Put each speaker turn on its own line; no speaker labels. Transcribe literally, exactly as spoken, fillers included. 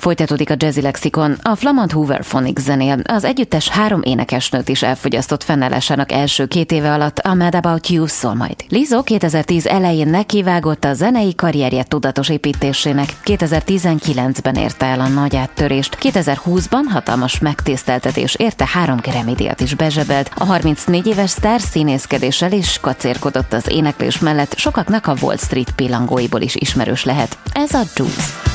Folytatódik a Jazzy Lexikon. A Flamand Hooverphonics zenél az együttes három énekesnőt is elfogyasztott fennállásának első két éve alatt, a Mad About You szól majd. Lizzo kétezer-tíz elején nekivágott a zenei karrierje tudatos építésének. kétezer-tizenkilencben érte el a nagy áttörést. kétezer-húszban hatalmas megtiszteltetés érte, három Grammy-díjat is bezsebelt. A harmincnégy éves sztár színészkedéssel is kacérkodott az éneklés mellett, sokaknak a Wall Street pillangóiból is ismerős lehet. Ez a Juice.